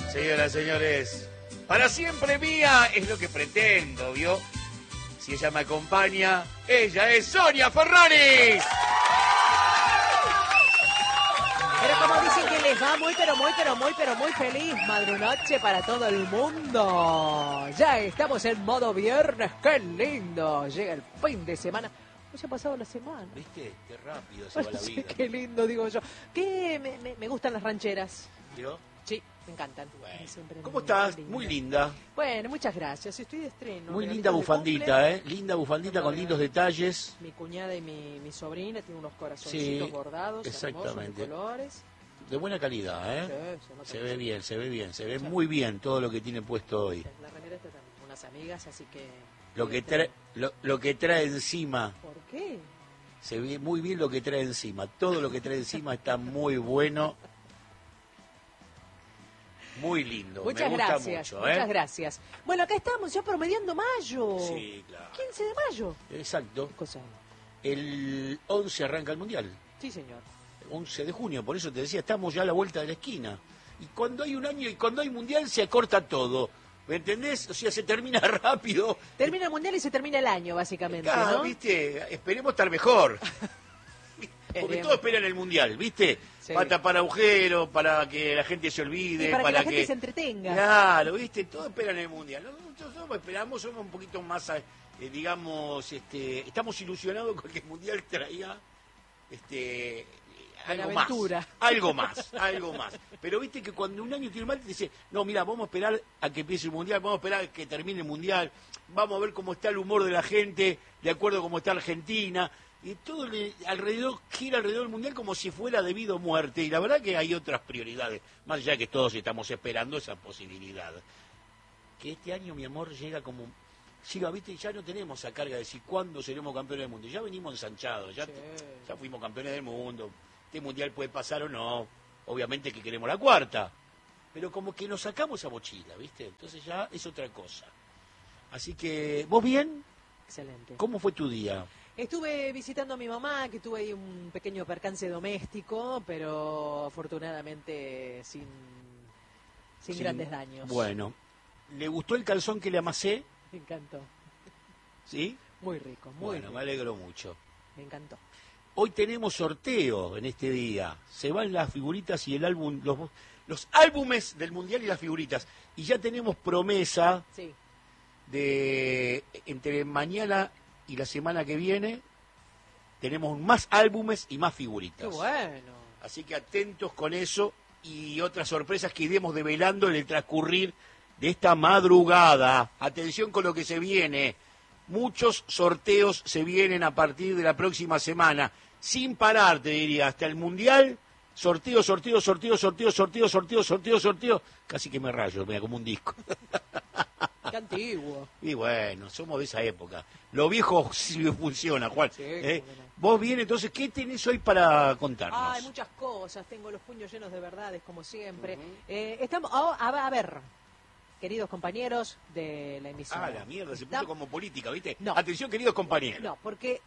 Señoras, señores, para siempre mía es lo que pretendo, ¿vio? Si ella me acompaña, ella es Sonia Ferrari. Pero como dicen que les va muy feliz madrunoche para todo el mundo. Ya estamos en modo viernes, qué lindo. Llega el fin de semana. ¿Cómo se ha pasado la semana? ¿Viste? Qué rápido se va la vida. Qué lindo, digo yo. Que me gustan las rancheras. ¿Vio? Sí, me encantan. Bueno. ¿Cómo estás? Muy linda. Bueno, muchas gracias. Estoy de estreno. Muy linda bufandita, ¿eh? Linda bufandita con lindos detalles. Mi cuñada y mi sobrina tienen unos corazoncitos bordados, exactamente. Hermosos, de colores. De buena calidad, ¿eh? Sí, se ve bien, se ve muy bien todo lo que tiene puesto hoy. La remera está también, unas amigas, así que... Lo que trae encima. ¿Por qué? Se ve muy bien lo que trae encima. Todo lo que trae encima está muy bueno. Muy lindo. Muchas me gusta gracias, mucho, ¿eh? Muchas gracias. Bueno, acá estamos ya promediando mayo. Sí, claro. 15 de mayo. Exacto. ¿Qué cosa? El 11 arranca el Mundial. Sí, señor. 11 de junio, por eso te decía, estamos ya a la vuelta de la esquina. Y cuando hay un año y cuando hay Mundial se acorta todo. ¿Me entendés? O sea, se termina rápido. Termina el Mundial y se termina el año, básicamente, ¿no? ¿Viste? Esperemos estar mejor. Porque todos esperan el Mundial, ¿viste? Sí. Para tapar agujeros, para que la gente se olvide. Y para que la gente se entretenga. Claro, ¿viste? Todos esperan el Mundial. Nosotros esperamos, somos un poquito más, digamos, estamos ilusionados con que el Mundial traiga algo más. Pero viste que cuando un año tiene mal, te dice, no, mira, vamos a esperar a que empiece el Mundial, vamos a esperar a que termine el Mundial, vamos a ver cómo está el humor de la gente, de acuerdo a cómo está Argentina, y todo gira alrededor del Mundial como si fuera debido a muerte, y la verdad que hay otras prioridades, más allá de que todos estamos esperando esa posibilidad. Que este año, mi amor, siga, viste, ya no tenemos esa carga de decir cuándo seremos campeones del mundo, ya venimos ensanchados, ya fuimos campeones del mundo. Este Mundial puede pasar o no, obviamente que queremos la cuarta, pero como que nos sacamos esa mochila, ¿viste? Entonces ya es otra cosa. Así que, ¿vos bien? Excelente. ¿Cómo fue tu día? Estuve visitando a mi mamá, que tuve ahí un pequeño percance doméstico, pero afortunadamente sin grandes daños. Bueno, ¿le gustó el calzón que le amasé? Me encantó. ¿Sí? Muy rico, muy Bueno, rico. me alegro mucho. Me encantó. Hoy tenemos sorteo en este día. Se van las figuritas y el álbum, los álbumes del Mundial y las figuritas. Y ya tenemos promesa de entre mañana y la semana que viene tenemos más álbumes y más figuritas. ¡Qué bueno! Así que atentos con eso y otras sorpresas que iremos develando en el transcurrir de esta madrugada. Atención con lo que se viene. Muchos sorteos se vienen a partir de la próxima semana. Sin parar, te diría, hasta el Mundial, sorteo. Casi que me rayo, mira, como un disco. ¡Qué antiguo! Y bueno, somos de esa época. Lo viejo sí funciona, Juan. Sí, Vos bien, entonces, ¿qué tenés hoy para contarnos? Hay muchas cosas, tengo los puños llenos de verdades, como siempre. Estamos, a ver, queridos compañeros de la emisión. Ah, la mierda, se puso como política, ¿viste? No. Atención, queridos compañeros. No, porque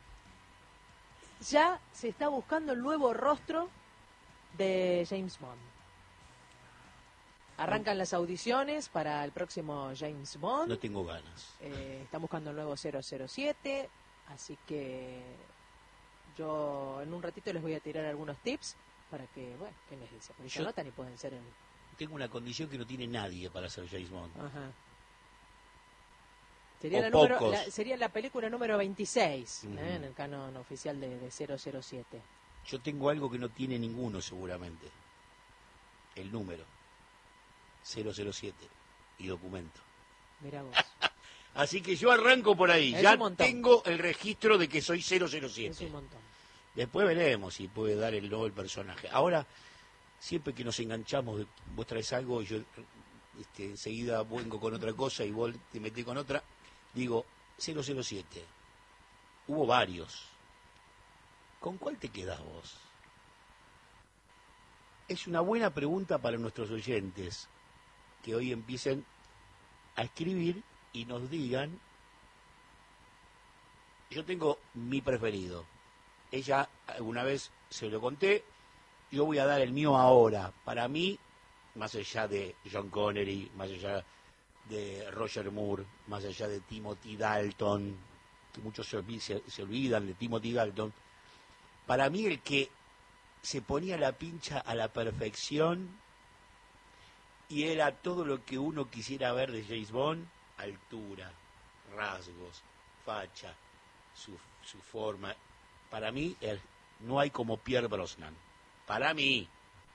ya se está buscando el nuevo rostro de James Bond. Arrancan las audiciones para el próximo James Bond. No tengo ganas. Están buscando el nuevo 007, así que yo en un ratito les voy a tirar algunos tips para que, bueno, ¿qué me dicen? Porque se anotan y pueden ser Tengo una condición que no tiene nadie para ser James Bond. Ajá. Sería la película número 26 en el canon oficial de 007. Yo tengo algo que no tiene ninguno seguramente. El número 007 y documento. Mirá vos. Así que yo arranco por ahí. Es ya un montón. tengo el registro de que soy 007. Es un montón. Después veremos si puede dar el nuevo el personaje. Ahora, siempre que nos enganchamos, vos traes algo y yo enseguida vengo con otra cosa y vos te metés con otra. Digo, 007. Hubo varios. ¿Con cuál te quedás vos? Es una buena pregunta para nuestros oyentes, que hoy empiecen a escribir y nos digan. Yo tengo mi preferido. Ella alguna vez se lo conté, yo voy a dar el mío ahora. Para mí, más allá de John Connery, más allá de Roger Moore, más allá de Timothy Dalton, que muchos se olvidan de Timothy Dalton, para mí el que se ponía la pincha a la perfección y era todo lo que uno quisiera ver de James Bond: altura, rasgos, facha, su forma. Para mí no hay como Pierre Brosnan. Para mí.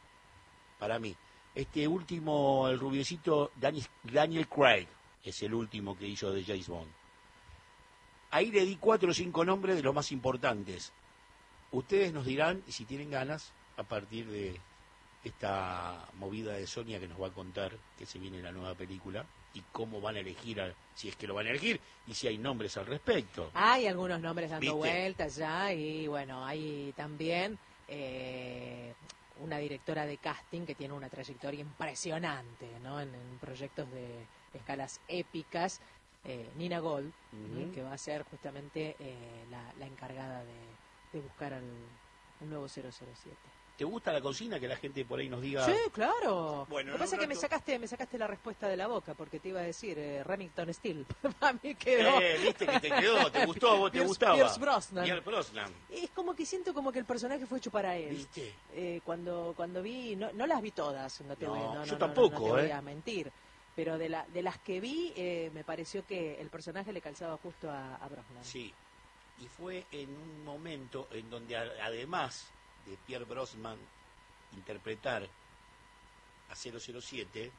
Este último, el rubiecito, Daniel Craig, es el último que hizo de James Bond. Ahí le di 4 o 5 nombres de los más importantes. Ustedes nos dirán, si tienen ganas, a partir de esta movida de Sonia que nos va a contar que se viene la nueva película y cómo van a elegir, si es que lo van a elegir, y si hay nombres al respecto. Hay algunos nombres dando ¿Viste? vueltas ya, y bueno, hay también una directora de casting que tiene una trayectoria impresionante, ¿no? En proyectos de escalas épicas, Nina Gold, que va a ser justamente la encargada de buscar al nuevo 007. ¿Te gusta la cocina? Que la gente por ahí nos diga... Sí, claro. Bueno, Lo que pasa es que me sacaste la respuesta de la boca, porque te iba a decir Remington Steele. A mí quedó. Viste que te quedó, te gustó, a vos te gustaba. Pierce Brosnan. Pierce Brosnan. Es como que siento como que el personaje fue hecho para él. ¿Viste? Cuando vi, no las vi todas, yo tampoco, no te voy a mentir. Pero de las que vi, me pareció que el personaje le calzaba justo a Brosnan. Sí, y fue en un momento en donde además de Pierre Brosnan interpretar a 007,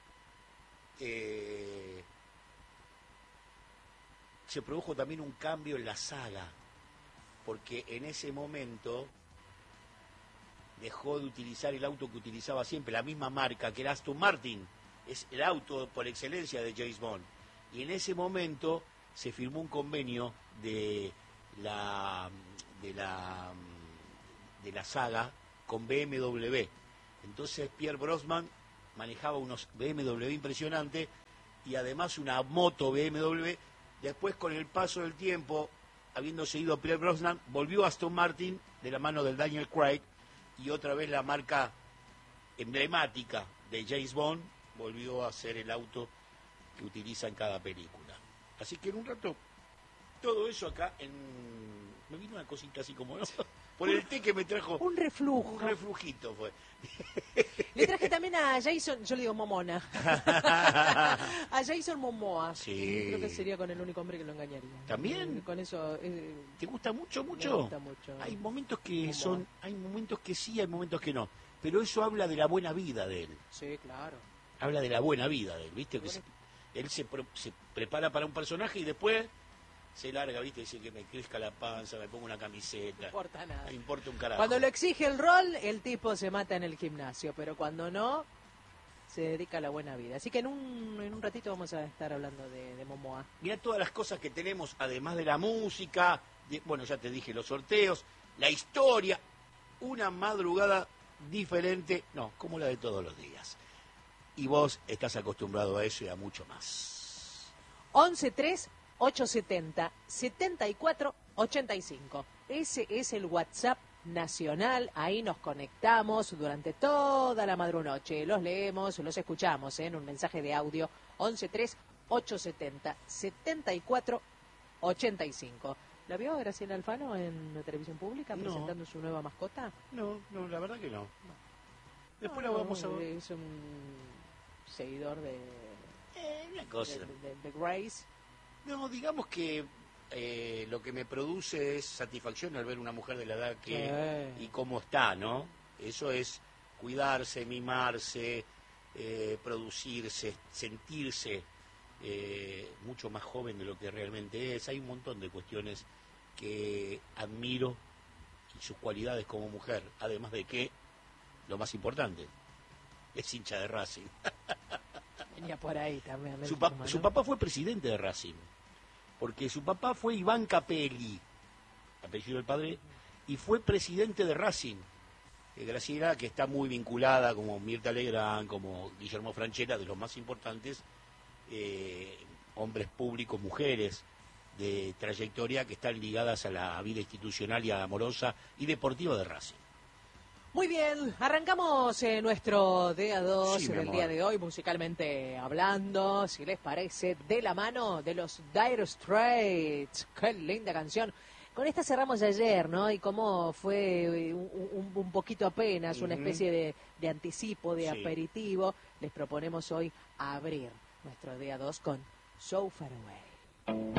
se produjo también un cambio en la saga, porque en ese momento dejó de utilizar el auto que utilizaba siempre, la misma marca, que era Aston Martin, es el auto por excelencia de James Bond, y en ese momento se firmó un convenio de la saga con BMW. Entonces Pierre Brosnan manejaba unos BMW impresionantes y además una moto BMW. Después, con el paso del tiempo, habiéndose ido Pierre Brosnan, volvió a Aston Martin de la mano del Daniel Craig, y otra vez la marca emblemática de James Bond volvió a ser el auto que utiliza en cada película. Así que en un rato, todo eso acá me vino una cosita así como, ¿no? Por el té que me trajo. Un reflujo. Un reflujito fue. Le traje también a Jason, yo le digo Momona. A Jason Momoa. Sí. Creo que sería con el único hombre que lo engañaría. ¿También? Con eso. ¿Te gusta mucho? Me gusta mucho. Hay momentos que Momoa. hay momentos que sí, hay momentos que no. Pero eso habla de la buena vida de él. Sí, claro. Habla de la buena vida de él, ¿viste? Que él se prepara para un personaje y después se larga, ¿viste? Dice que me crezca la panza, me pongo una camiseta. No importa nada. No importa un carajo. Cuando lo exige el rol, el tipo se mata en el gimnasio, pero cuando no, se dedica a la buena vida. Así que en un ratito vamos a estar hablando de Momoa. Mirá todas las cosas que tenemos, además de la música, bueno, ya te dije, los sorteos, la historia, una madrugada diferente, no, como la de todos los días. Y vos estás acostumbrado a eso y a mucho más. 11-3-870-74-85. Ese es el WhatsApp nacional. Ahí nos conectamos durante toda la madrunoche. Los leemos, los escuchamos en un mensaje de audio. 11-3-870-74-85. ¿La vio Graciela Alfano en la televisión pública presentando su nueva mascota? No, la verdad que no. Después No, la vamos a ver. Es un seguidor de Una cosa. de Grace. No, digamos que lo que me produce es satisfacción al ver una mujer de la edad que y cómo está, ¿no? Eso es cuidarse, mimarse, producirse, sentirse mucho más joven de lo que realmente es. Hay un montón de cuestiones que admiro y sus cualidades como mujer, además de que, lo más importante, es hincha de Racing. Venía por ahí también. Su papá fue presidente de Racing, porque su papá fue Iván Capelli, apellido del padre, y fue presidente de Racing. Graciela, que está muy vinculada, como Mirta Legrand, como Guillermo Franchella, de los más importantes hombres públicos, mujeres de trayectoria que están ligadas a la vida institucional y amorosa y deportiva de Racing. Muy bien, arrancamos nuestro día 2 Sí, mi del amor. día de hoy, musicalmente hablando, si les parece, de la mano de los Dire Straits. Qué linda canción. Con esta cerramos ayer, ¿no? Y cómo fue un poquito apenas, una especie de anticipo, de Sí. aperitivo. Les proponemos hoy abrir nuestro día 2 con So Far Away.